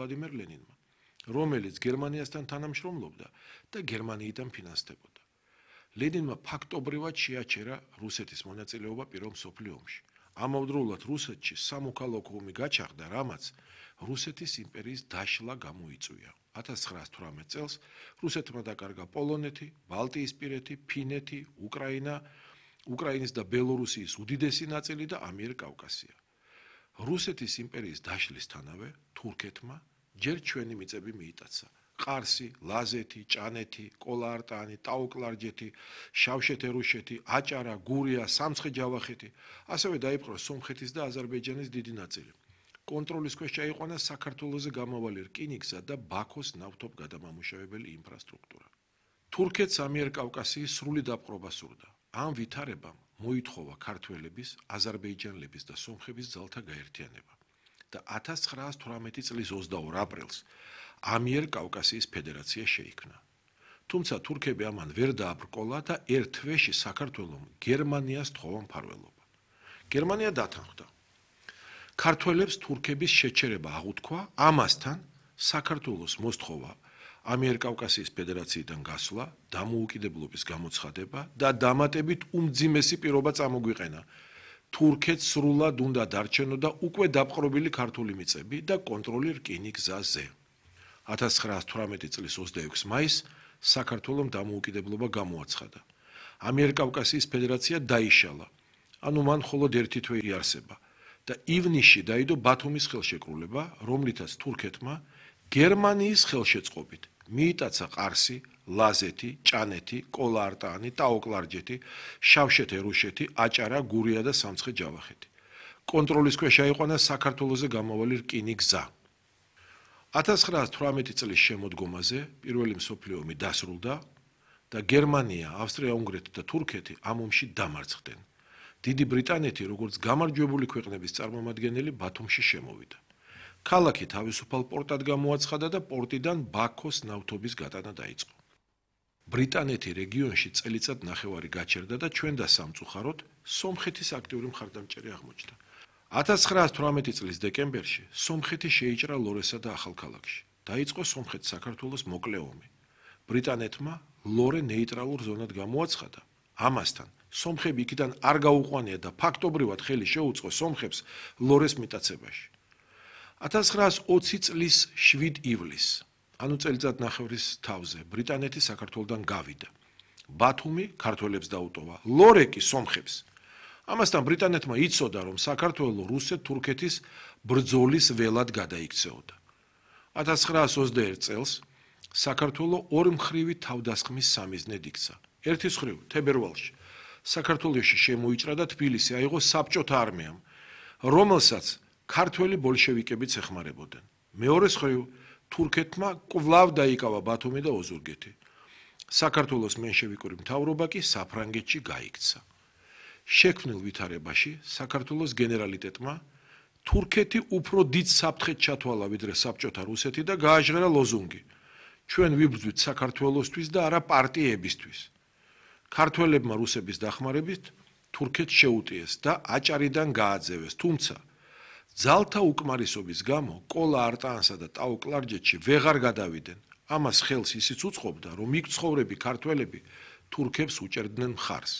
ვლადიმერ ლენინმა, რომელიც გერმანიასთან თანამშრომლობდა და გერმანიიდან ფინანსდებოდა. ლენინმა ფაქტობრივად შეაჩერა რუსეთის მონაწილეობა პირველ მსოფლიო ომში. ამავდროულად რუსეთში სამოქალაქო ომი გაჩაღდა, რამაც რუსეთის იმპერიის დაშლა გამოიწვია. 1918 წელს რუსეთმა დაკარგა პოლონეთი, ბალტიისპირეთი, ფინეთი, უკრაინის და ბელორუსიის უდიდესი ნაწილი და ამიერკავკასია. რუსეთის იმპერიის დაშლისთანავე თურქეთმა ჯერ ჩვენი მიწები მიიტაცა. ყარსი, ლაზეთი, ჭანეთი, კოლა-არტანი, ტაო-კლარჯეთი, შავშეთ-ერუშეთი, აჭარა, გურია, სამცხე-ჯავახეთი, ასევე დაიპყრო სომხეთის და აზერბაიჯანის დიდი ნაწილი. კონტროლის ქვეშ ჩაიყვანა საქართველოზე გამავალი რკინიგზა და ბაქოს ნავთობგადამამუშავებელი ინფრასტრუქტურა. თურქეთს ამიერკავკასიის სრული დაპყრობა სურდა. ამ ვითარებამ მოითხოვა ქართველების, აზერბაიჯანელების და სომხების ძალთა გაერთიანება და 1918 წლის 22 აპრილს ამიერკავკასიის ფედერაცია შეიქმნა. თუმცა თურქები ამან ვერ დააბრკოლა და ერთ თვეში საქართველომ გერმანიას თხოვა მფარველობა. გერმანია დათანხმდა. ქართველებს თურქების შეჩერება აღუთქვა, ამასთან საქართველოს მოსთხოვა ამიერკავკასიის ფედერაციიდან გასვლა, დამოუკიდებლობის გამოცხადება და დამატებით უმძიმესი პირობა წამოგვიყენა. თურქეთს სრულად უნდა დარჩენო და უკვე დაპყრობილი ქართული მიწები და კონტროლი რკინიგზაზე. 1918 წლის 26 მაისს საქართველომ დამოუკიდებლობა გამოაცხადა. ამიერკავკასიის ფედერაცია დაიშალა, ანუ მან მხოლოდ ერთი თვე იარსება და ივნისში დაიდო ბათუმის ხელშეკრულება, რომლითაც თურქეთმა გერმანიის ხელშეწყობით მიიტაცა ყარსი, ლაზეთი, ჭანეთი, კოლა-არტანი, ტაო-კლარჯეთი, შავშეთ-ერუშეთი, აჭარა, გურია და სამცხე-ჯავახეთი. კონტროლის ქვეშ აიყვანა საქართველოზე გამავალი რკინიგზა. 1918 წლის შემოდგომაზე პირველი მსოფლიო ომი დასრულდა და გერმანია, ავსტრია-უნგრეთი და თურქეთი ამ ომში დამარცხდნენ. დიდი ბრიტანეთი, როგორც გამარჯვებული ქვეყნების წარმომადგენელი, ბათუმში შემოვიდა. ქალაქი თავისუფალ პორტად გამოაცხადა და პორტიდან ბაქოს ნავთობის გატანა დაიწყო. ბრიტანეთი რეგიონში წელიწად ნახევარი გაჩერდა და ჩვენ და სამწუხაროდ სომხეთის აქტიური მხარდამჭერი აღმოჩნდა. 1918 წლის დეკემბერში სომხეთი შეიჭრა ლორესა და ახალქალაქში. დაიწყო სომხეთ-საქართველოს მოკლე ომი. ბრიტანეთმა ლორე ნეიტრალურ ზონად გამოაცხადა. ამასთან სომხები იქიდან არ გაუყვანია და ფაქტობრივად ხელი შეუწყო სომხებს ლორეს მიტაცებაში. 1920 წლის 7 ივლისს, ანუ წელიწადნახევრის თავზე, ბრიტანეთი საქართველოდან გავიდა. ბათუმი ქართველებს დაუტოვა, ლორე კი სომხებს. ამასთან ბრიტანეთმა იცოდა, რომ საქართველო რუსეთ-თურქეთის ბრძოლის ველად გადაიქცეოდა. 1921 წელს საქართველო ორმხრივი თავდასხმის სამიზნედ იქცა. ერთის მხრივ თებერვალში საქართველოში შემოიჭრა და თბილისი აიღო საბჭოთა არმიამ, რომელსაც ქართველი ბოლშევიკებიც ეხმარებოდნენ. მეორეს მხრივ თურქეთმა კვლავ დაიკავა ბათუმი და ოზურგეთი. საქართველოს მენშევიკური მთავრობა კი საფრანგეთში გაიქცა. შექმნილ ვითარებაში საქართველოს გენერალიტეტმა თურქეთი უფრო დიდ საფრთხედ ჩათვალა ვიდრე საბჭოთა რუსეთი და გააჟღერა ლოზუნგი: ჩვენ ვიბრძვით საქართველოსთვის და არა პარტიებისთვის. ქართველებმა რუსების დახმარებით თურქეთს შეუტიეს და აჭარიდან გააძევეს, თუმცა ძალთა უკმარისობის გამო კოლა-არტანსა და ტაო-კლარჯეთში ვეღარ გადავიდნენ. ამას ხელს ისიც უწყობდა, რომ იქ მცხოვრები ქართველები თურქებს უჭერდნენ მხარს.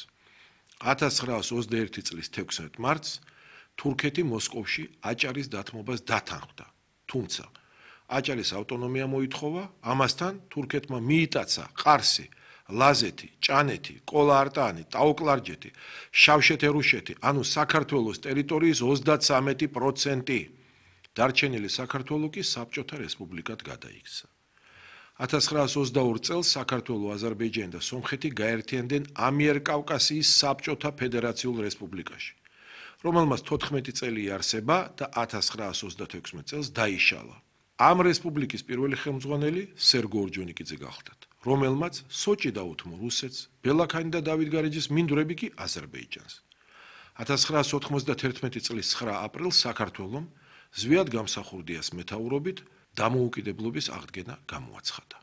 1921 წლის 16 მარტს თურქეთი მოსკოვში აჭარის დათმობას დათანხმდა, თუმცა აჭარის ავტონომია მოითხოვა, ამასთან თურქეთმა მიიტაცა ყარსი, ლაზეთი, ჭანეთი, კოლა-არტანი, ტაო-კლარჯეთი, შავშეთ-ერუშეთი, ანუ საქართველოს ტერიტორიის 33%. დარჩენილი საქართველო კი საბჭოთა რესპუბლიკად გადაიქცა. 1922 წელს საქართველო, აზერბაიჯანი და სომხეთი გაერთიანდნენ ამიერკავკასიის საბჭოთა ფედერაციულ რესპუბლიკაში, რომელმაც 14 წელი იარსება და 1936 წელს დაიშალა. ამ რესპუბლიკის პირველი ხელმძღვანელი სერგო ორჯონიკიძე გახლდათ, რომელმაც სოჭი დაუთმო რუსეთს, ბელაქანი და დავითგარეჯის მინდვრები კი აზერბაიჯანს. 1991 წლის 9 აპრილს საქართველომ ზვიად გამსახურდიას მეთაურობით დამოუკიდებლობის აღდგენა გამოაცხადა.